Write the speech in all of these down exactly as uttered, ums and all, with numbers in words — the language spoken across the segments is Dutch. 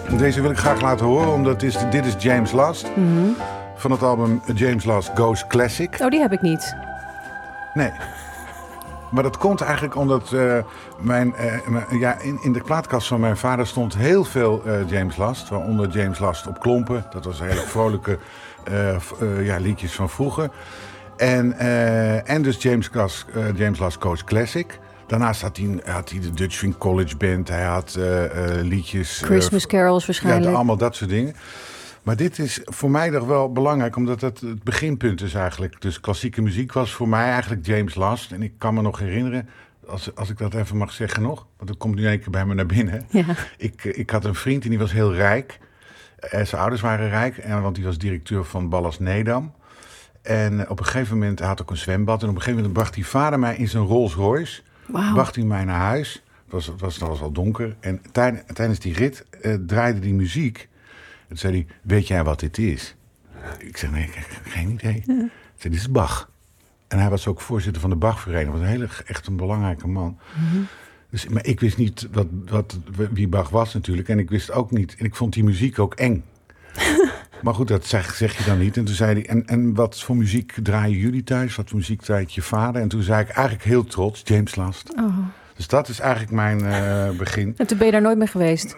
Deze wil ik graag laten horen, omdat is, dit is James Last. Mm-hmm. Van het album James Last Goes Classic. Oh, die heb ik niet. Nee. Maar dat komt eigenlijk omdat uh, mijn, uh, mijn, ja, in, in de plaatkast van mijn vader stond heel veel uh, James Last. Waaronder James Last op klompen. Dat was hele vrolijke uh, uh, ja, liedjes van vroeger. En, uh, en dus James, Last, uh, James Last Goes Classic. Daarnaast had hij, had hij de Dutch Swing College Band. Hij had uh, uh, liedjes... Christmas uh, carols waarschijnlijk. Ja, allemaal dat soort dingen. Maar dit is voor mij nog wel belangrijk, omdat het het beginpunt is eigenlijk. Dus klassieke muziek was voor mij eigenlijk James Last. En ik kan me nog herinneren, als, als ik dat even mag zeggen nog, want dat komt nu een keer bij me naar binnen. Ja. Ik, ik had een vriend en die was heel rijk. En zijn ouders waren rijk, en, want die was directeur van Ballas Nedam. En op een gegeven moment, hij had ook een zwembad. En op een gegeven moment bracht die vader mij in zijn Rolls Royce. Wow. Bracht hij mij naar huis. Het was, het was, het was al donker. En tijdens, tijdens die rit uh, draaide die muziek. En toen zei hij, weet jij wat dit is? Ik zeg, nee, ik heb geen idee. Ja. Hij zei, dit is Bach. En hij was ook voorzitter van de Bach-vereniging. Was een hele, echt een belangrijke man. Mm-hmm. Dus, maar ik wist niet wat, wat, wie Bach was natuurlijk. En ik wist ook niet. En ik vond die muziek ook eng. Maar goed, dat zeg, zeg je dan niet. En toen zei hij, en, en wat voor muziek draaien jullie thuis? Wat voor muziek draait je vader? En toen zei ik eigenlijk heel trots, James Last. Oh. Dus dat is eigenlijk mijn uh, begin. En toen ben je daar nooit meer geweest?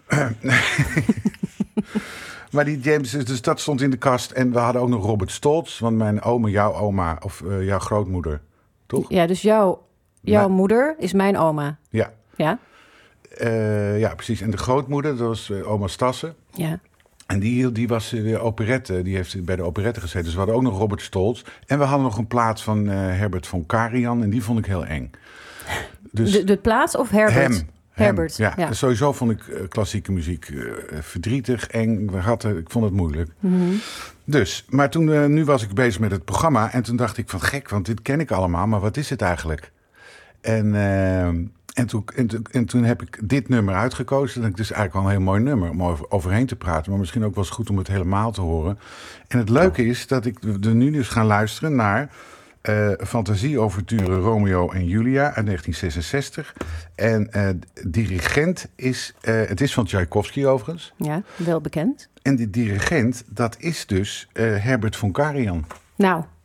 Maar die James, dus dat stond in de kast. En we hadden ook nog Robert Stolz. Want mijn oma, jouw oma, of uh, jouw grootmoeder, toch? Ja, dus jouw, jouw mijn... moeder is mijn oma. Ja. Ja? Uh, ja, precies. En de grootmoeder, dat was uh, oma Stassen. Ja. En die, die was weer operette, die heeft bij de operette gezeten. Dus we hadden ook nog Robert Stolz. En we hadden nog een plaat van uh, Herbert von Karajan. En die vond ik heel eng. Dus de, de plaat of Herbert? Hem. Herbert, ja. ja. Sowieso vond ik uh, klassieke muziek uh, verdrietig, eng. We hadden, ik vond het moeilijk. Mm-hmm. Dus, maar toen, uh, nu was ik bezig met het programma. En toen dacht ik van gek, want dit ken ik allemaal. Maar wat is het eigenlijk? En, uh, en, toen, en, toen, en toen heb ik dit nummer uitgekozen. En het is eigenlijk wel een heel mooi nummer om over, overheen te praten. Maar misschien ook wel eens goed om het helemaal te horen. En het leuke is dat ik er nu dus ga luisteren naar... Uh, Fantasie-overture Romeo en Julia uit negentien zesenzestig. En uh, dirigent is... Uh, het is van Tchaikovsky overigens. Ja, wel bekend. En die dirigent, dat is dus uh, Herbert von Karajan. Nou,